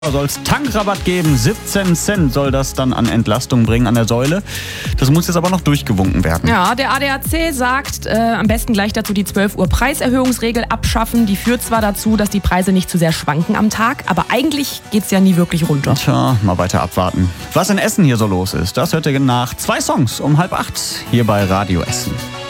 Soll es Tankrabatt geben, 17 Cent soll das dann an Entlastung bringen an der Säule. Das muss jetzt aber noch durchgewunken werden. Ja, der ADAC sagt, am besten gleich dazu die 12 Uhr Preiserhöhungsregel abschaffen. Die führt zwar dazu, dass die Preise nicht zu sehr schwanken am Tag, aber eigentlich geht's ja nie wirklich runter. Tja, mal weiter abwarten. Was in Essen hier so los ist, das hört ihr nach 2 Songs um 7:30 hier bei Radio Essen.